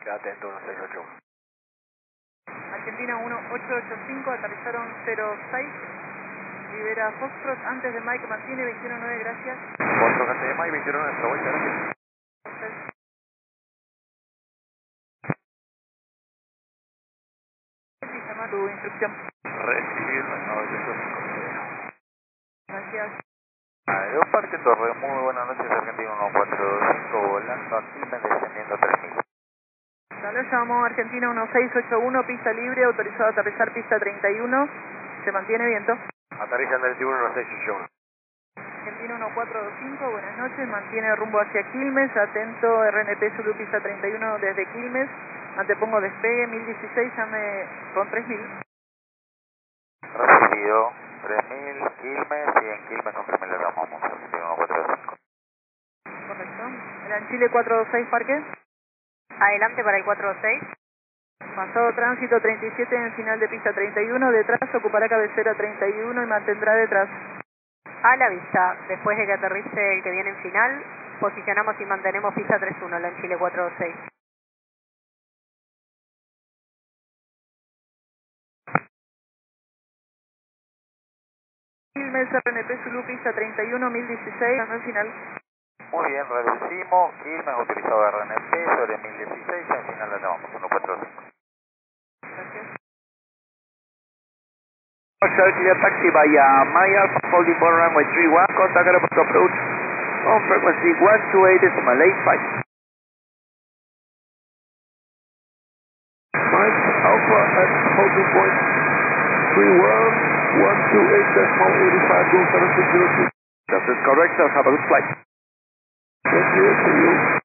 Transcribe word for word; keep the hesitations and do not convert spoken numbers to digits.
atento uno seis ocho uno. Argentina uno ocho ocho cinco, aterrizaron cero seis. Libera Foxtrot antes de Mike, mantiene veintiuno nueve, gracias. Foxtrot antes de Mike, veintiuno nueve, nuestra vuelta, gracias. Llama tu instrucción. Recibir nueve ocho cinco. Gracias. Aeroparque Torre, muy buenas noches, Argentina uno cuatro dos cinco, volando a Quilmes, descendiendo tres mil. Salud, llamó Argentina uno seis ocho uno, pista libre, autorizado a aterrizar pista treinta y uno, se mantiene viento. Aterriza en el veintiuno uno seis ocho uno. Argentina uno cuatro dos cinco, buenas noches, mantiene rumbo hacia Quilmes, atento R N P Zulu pista treinta y uno desde Quilmes, antepongo despegue, mil dieciséis, llame con tres mil. Recibido, tres mil, Quilmes, y en Quilmes con tres mil le llamamos, Argentina uno cuatro dos cinco. Correcto. Gran Chile cuatro dos seis, parque. Adelante para el cuatro dos seis. Pasado tránsito treinta y siete en final de pista treinta y uno, detrás ocupará cabecera treinta y uno y mantendrá detrás. A la vista, después de que aterrice el que viene en final, posicionamos y mantenemos pista tres uno, la en Chile cuatro dos seis. Quilmes R N P Zulu pista treinta y uno, mil dieciséis, ganó el final. Muy bien, reducimos, Quilmes utilizado R N P sobre mil dieciséis, y al final le llamamos uno cuatro dos cinco. Gracias. Marshall, clear taxi via My Alpha holding for runway three one, contact airport approach on frequency one two eight decimal eight five. Mike Alpha at holding point three one, one two eight decimal eight five, go seven six zero two. That is correct, sir. Have a good flight. Thank you, see you.